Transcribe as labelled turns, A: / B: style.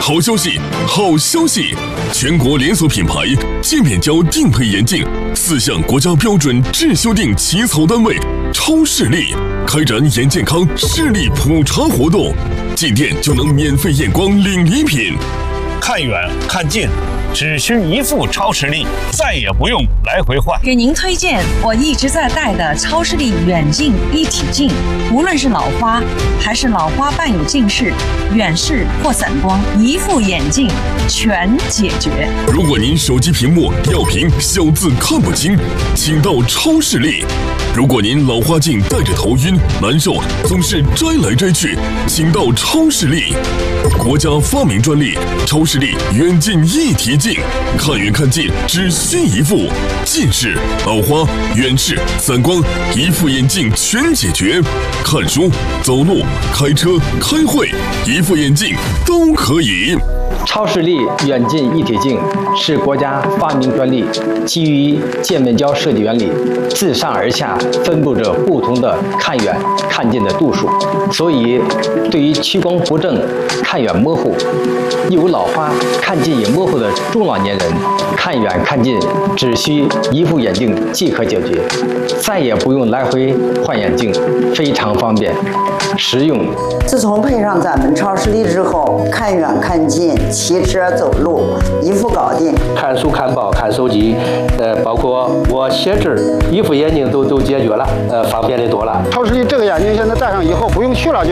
A: 好消息，好消息！全国连锁品牌界面胶定配眼镜4项国家标准质修订起草单位超视力开展眼健康视力普查活动，进店就能免费验光领礼品。
B: 看远看近，只需一副超视力，再也不用来回换。
C: 给您推荐我一直在戴的超视力远近一体镜，无论是老花还是老花伴有近视、远视或散光，一副眼镜全解决。
A: 如果您手机屏幕吊屏、小字看不清，请到超视力。如果您老花镜戴着头晕难受，总是摘来摘去，请到超视力。国家发明专利超视力远近一体镜，看远看近只需一副，近视、老花、远视、散光，一副眼镜全解决。看书、走路、开车、开会，一副眼镜都可以。
D: 超视力远近一体镜是国家发明专利，基于界面胶设计原理，自上而下分布着不同的看远看近的度数，所以对于屈光不正、看远模糊、有老花、看近也模糊的中老年人，看远看近只需一副眼镜即可解决，再也不用来回换眼镜，非常方便实用。
E: 自从配上咱们超视力之后，看远看近、骑车走路一副搞定。
F: 看书、看报、看手机，包括我写字，一副眼镜都解决了，方便的多了。
G: 超视力这个眼镜现在戴上以后不用去了就